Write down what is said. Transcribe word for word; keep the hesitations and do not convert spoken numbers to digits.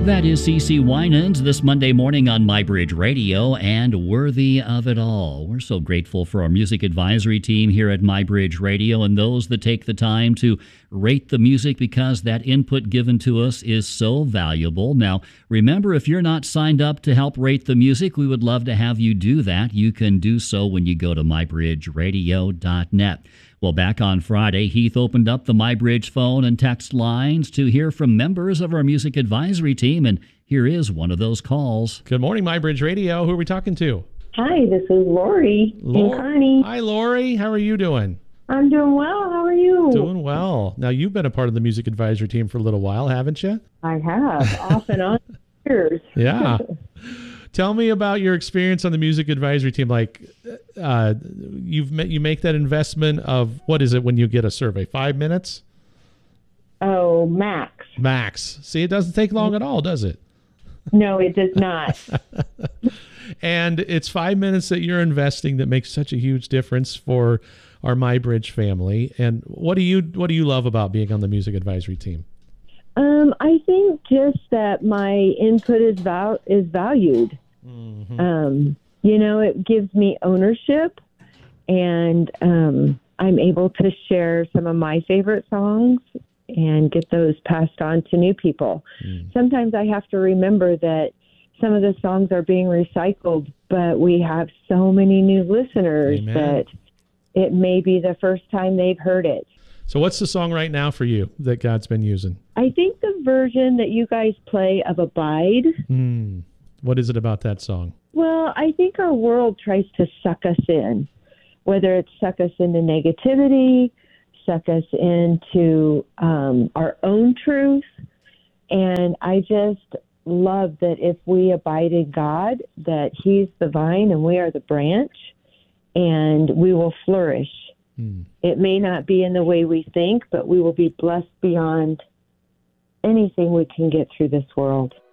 That is CeCe Winans this Monday morning on MyBridge Radio and Worthy of It All. We're so grateful for our music advisory team here at MyBridge Radio and those that take the time to rate the music because that input given to us is so valuable. Now, remember, if you're not signed up to help rate the music, we would love to have you do that. You can do so when you go to my bridge radio dot net. Well, back on Friday, Heath opened up the MyBridge phone and text lines to hear from members of our music advisory team, and here is one of those calls. Good morning, MyBridge Radio. Who are we talking to? Hi, this is Lori in Kearney. Hi, Lori. How are you doing? I'm doing well. How are you? Doing well. Now, you've been a part of the music advisory team for a little while, haven't you? I have, off and on years. Yeah. Tell me about your experience on the music advisory team. Like, uh, you've met, you make that investment of, what is it when you get a survey? Five minutes? Oh, max. Max. See, it doesn't take long at all, does it? No, it does not. And it's five minutes that you're investing that makes such a huge difference for our MyBridge family. And what do you what do you love about being on the music advisory team? Um, I think just that my input is val- is valued. Mm-hmm. Um, you know, it gives me ownership, and um, I'm able to share some of my favorite songs and get those passed on to new people. Mm. Sometimes I have to remember that some of the songs are being recycled, but we have so many new listeners Amen. that it may be the first time they've heard it. So what's the song right now for you that God's been using? I think the version that you guys play of Abide. Mm. What is it about that song? Well, I think our world tries to suck us in, whether it's suck us into negativity, suck us into um, our own truth. And I just love that if we abide in God, that He's the vine and we are the branch, and we will flourish. Hmm. It may not be in the way we think, but we will be blessed beyond anything we can get through this world.